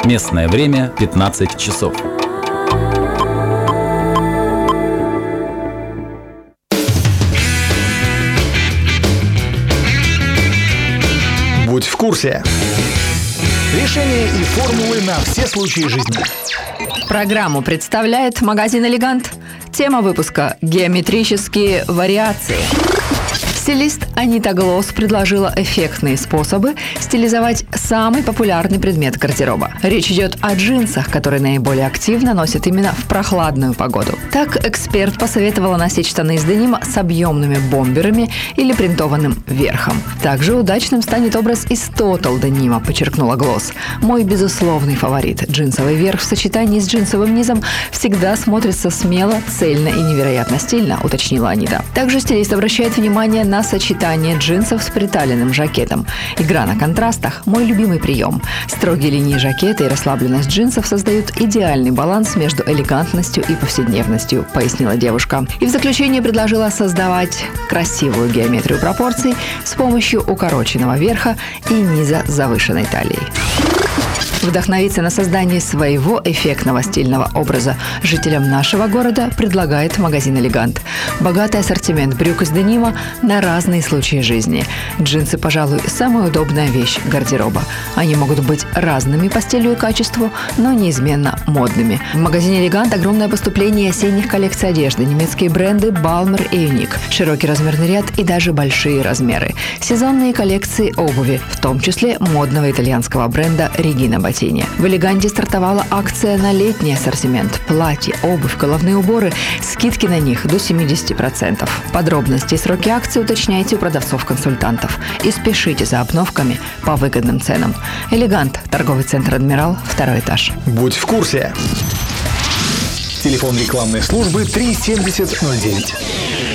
Местное время 15 часов. Будь в курсе. Решения и формулы на все случаи жизни. Программу представляет магазин «Элегант». Тема выпуска – геометрические вариации. Стилист Анита Глосс предложила эффектные способы стилизовать самый популярный предмет гардероба. Речь идет о джинсах, которые наиболее активно носят именно в прохладную погоду. Так, эксперт посоветовала носить штаны из денима с объемными бомберами или принтованным верхом. Также удачным станет образ из тотал денима, подчеркнула Глосс. Мой безусловный фаворит. Джинсовый верх в сочетании с джинсовым низом всегда смотрится смело, цельно и невероятно стильно, уточнила Анита. Также стилист обращает внимание на сочетание джинсов с приталенным жакетом. Игра на контрастах – мой любимый прием. Строгие линии жакета и расслабленность джинсов создают идеальный баланс между элегантностью и повседневностью, пояснила девушка. И в заключение предложила создавать красивую геометрию пропорций с помощью укороченного верха и низа с завышенной талией. Вдохновиться на создание своего эффектного стильного образа жителям нашего города предлагает магазин «Элегант». Богатый ассортимент брюк из денима на разные случаи жизни. Джинсы, пожалуй, самая удобная вещь гардероба. Они могут быть разными по стилю и качеству, но неизменно модными. В магазине «Элегант» огромное поступление осенних коллекций одежды, немецкие бренды «Балмер» и «Юник», широкий размерный ряд и даже большие размеры. Сезонные коллекции обуви, в том числе модного итальянского бренда «Регина Ботини». В «Элеганте» стартовала акция на летний ассортимент. Платья, обувь, головные уборы. Скидки на них до 70%. Подробности и сроки акции уточняйте у продавцов-консультантов. И спешите за обновками по выгодным ценам. «Элегант», торговый центр «Адмирал», 2 этаж. Будь в курсе. Телефон рекламной службы 37009.